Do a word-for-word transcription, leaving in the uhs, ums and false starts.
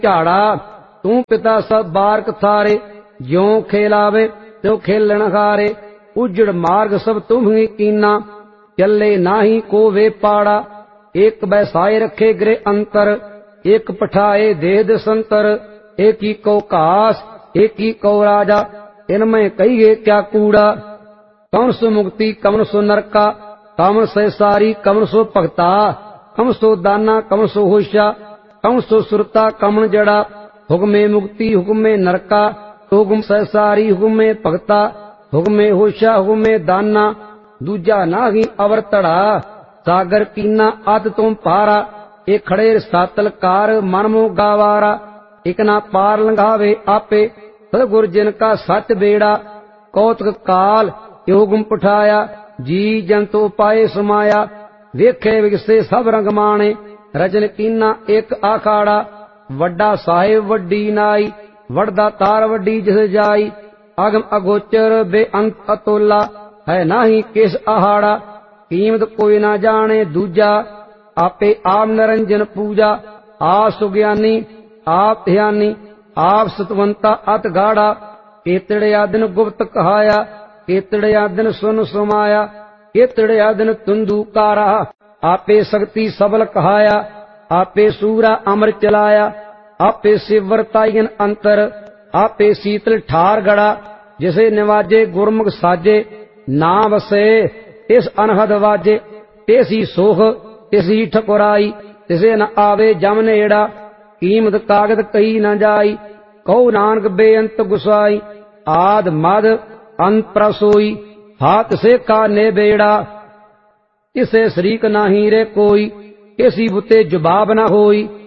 झाड़ा। तू पिता सब बारक थारे, ज्यों खेलावे त्यों खेलन हारे। उजड़ मार्ग सब तुम्ही कीना, चले नाही को वे पाड़ा। एक बैसाए रखे गृह अंतर, एक पठाए देह दसंतर। एक ही को कास, एक ही को राजा, इनमें कहिए क्या कूड़ा। कौन सो मुक्ति कौन सो नरका, कौन से सारी कौन सो भक्ता। कौन सो दाना कौन सो होशा, कौन सो सुरता कौन जड़ा। हुक्मे मुक्ति हुक्मे नरका, हुक्म से सारी हुक्मे भक्ता। हुक्मे होशा हुक्मे दाना, दूजा नाही अवर तड़ा। सागर कीना अत तुम पारा, एक खड़े सातल कार मन मो गावारा। एक ना पार लंघावे आपे, सतगुर जिनका सच बेड़ा। कौतक काल योगम पठाया, जी जंतु पाए समाया। वेखे विगसे सब रंग माणे, रजन कीना एक आखाड़ा। वड्डा साहिब वड्डी नाई, वड़दा तार वड्डी जिस जाई। अगम अगोचर बेअंत अतोला, है नाही किस आहाड़ा। कीमत कोई ना जाने दूजा, आपे आप निरंजन पूजा। आप सुज्ञानी आप ध्यानी, आप सतवंता अत गाढ़ा। केतड़िया दिन गुप्त कहाया, केतड़िया दिन सुन सुमाया। केतड़िया दिन तुंदू कारा, आपे शक्ति सबल कहाया। आपे सूरा अमर चलाया, आपे शिवर तायन अंतर। आपे शीतल ठार गड़ा, जिसे निवाजे गुरमुख साजे। ना बसे इस अनहद वाजे, तेसी सोख तिसी ठकुराई। तिसे न आवे जम नेड़ा, कीमत कागद कही न जाई। कहो नानक बेअंत गुसाई, आद मद अंत प्रसोई। हाथ से का ने बेड़ा, इसे शरीक नाही रे कोई। किसी बुते जवाब न होई।